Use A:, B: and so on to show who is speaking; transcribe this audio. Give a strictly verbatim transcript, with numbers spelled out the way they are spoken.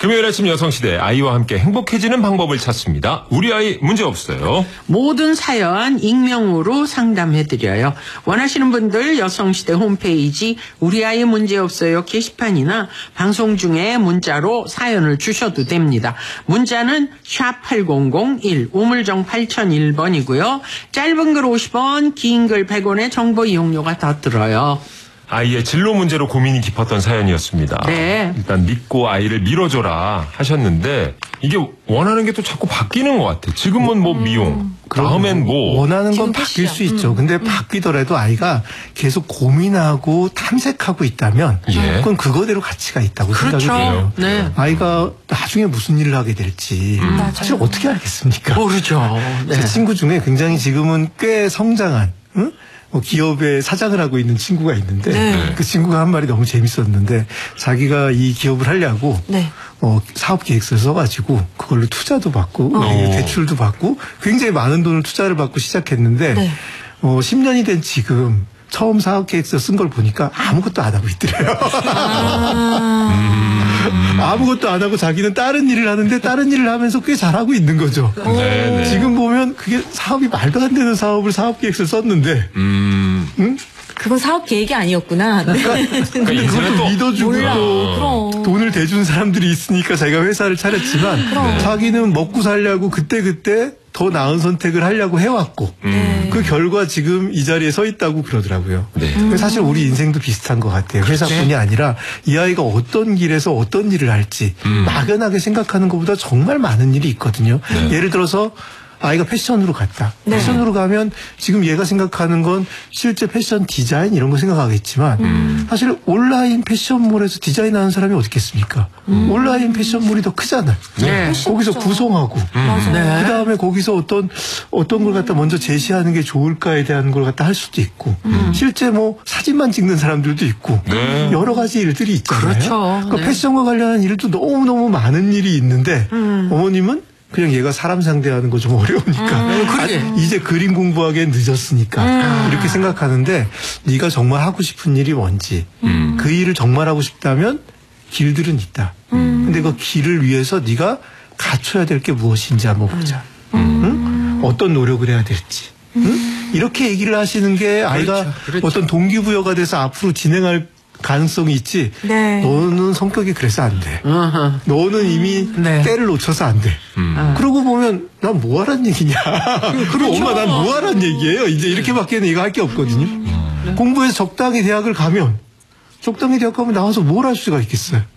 A: 금요일 아침 여성시대 아이와 함께 행복해지는 방법을 찾습니다. 우리 아이 문제없어요.
B: 모든 사연 익명으로 상담해드려요. 원하시는 분들 여성시대 홈페이지 우리 아이 문제없어요 게시판이나 방송 중에 문자로 사연을 주셔도 됩니다. 문자는 샵 팔공공일 우물정 팔공공일 번이고요. 짧은 글 오십 원, 긴 글 백 원의 정보 이용료가 더 들어요.
A: 아이의 진로 문제로 고민이 깊었던 사연이었습니다.
B: 네.
A: 일단 믿고 아이를 밀어줘라 하셨는데 이게 원하는 게 또 자꾸 바뀌는 것 같아. 지금은 뭐 미용, 다음엔 뭐
C: 원하는 건 바뀔 수 있죠.
B: 음.
C: 근데 바뀌더라도 아이가 계속 고민하고 탐색하고 있다면
A: 예.
C: 그건 그거대로 가치가 있다고
B: 그렇죠.
C: 생각이 돼요.
B: 네.
C: 아이가 나중에 무슨 일을 하게 될지
D: 음.
C: 사실 어떻게 알겠습니까?
B: 모르죠. 네.
C: 제 친구 중에 굉장히 지금은 꽤 성장한 응? 뭐 기업의 사장을 하고 있는 친구가 있는데
D: 네.
C: 그 친구가 한 말이 너무 재밌었는데 자기가 이 기업을 하려고
D: 네.
C: 어, 사업 계획서를 써가지고 그걸로 투자도 받고
A: 어.
C: 대출도 받고 굉장히 많은 돈을 투자를 받고 시작했는데
D: 네.
C: 어, 십 년이 된 지금 처음 사업 계획서 쓴 걸 보니까 아무것도 안 하고 있더래요.
D: 아.
C: 아무것도 안 하고 자기는 다른 일을 하는데 다른 일을 하면서 꽤 잘하고 있는 거죠.
A: 네, 네.
C: 지금 보면 그게 사업이 말도 안 되는 사업을 사업 계획서를 썼는데
A: 음.
C: 응?
D: 그건 사업 계획이 아니었구나. 네.
A: 그러니까
C: 그것도
A: 인생은 또
C: 믿어주고
D: 몰라.
C: 또
D: 그럼.
C: 돈을 대준 사람들이 있으니까 자기가 회사를 차렸지만
D: 그럼.
C: 자기는 먹고 살려고 그때그때 더 나은 선택을 하려고 해왔고
D: 네.
C: 그 결과 지금 이 자리에 서 있다고 그러더라고요.
A: 네.
C: 그래서 사실 우리 인생도 비슷한 것 같아요. 회사뿐이 아니라 이 아이가 어떤 길에서 어떤 일을 할지 막연하게 생각하는 것보다 정말 많은 일이 있거든요. 예를 들어서 아이가 패션으로 갔다.
D: 네.
C: 패션으로 가면 지금 얘가 생각하는 건 실제 패션 디자인 이런 거 생각하겠지만
D: 음.
C: 사실 온라인 패션몰에서 디자인하는 사람이 어디 있겠습니까?
D: 음.
C: 온라인 패션몰이 더 크잖아요.
B: 네.
C: 거기서 구성하고
D: 맞아.
B: 네.
C: 그 다음에 거기서 어떤 어떤 걸 갖다 먼저 제시하는 게 좋을까에 대한 걸 갖다 할 수도 있고 실제 뭐 사진만 찍는 사람들도 있고
A: 네.
C: 여러 가지 일들이 있잖아요.
B: 그렇죠.
C: 그러니까
B: 네.
C: 패션과 관련한 일도 너무 너무 많은 일이 있는데 어머님은 그냥 얘가 사람 상대하는 거 좀 어려우니까
B: 음, 그러게.
C: 아, 이제 그림 공부하기엔 늦었으니까 이렇게 생각하는데 네가 정말 하고 싶은 일이 뭔지
A: 음.
C: 그 일을 정말 하고 싶다면 길들은 있다. 근데 그 길을 위해서 네가 갖춰야 될 게 무엇인지 한번 보자. 응? 어떤 노력을 해야 될지. 응? 이렇게 얘기를 하시는 게 아이가
B: 그렇죠, 그렇죠.
C: 어떤 동기부여가 돼서 앞으로 진행할 가능성이 있지.
D: 네.
C: 너는 성격이 그래서 안 돼.
B: 어허.
C: 너는 이미
B: 네.
C: 때를 놓쳐서 안 돼. 그러고 보면 난 뭐하란 얘기냐. 그리고 엄마 난 뭐하란 얘기예요. 이제 이렇게밖에 얘가 할 게 없거든요. 공부해서 적당히 대학을 가면 적당히 대학 가면 나와서 뭘 할 수가 있겠어요.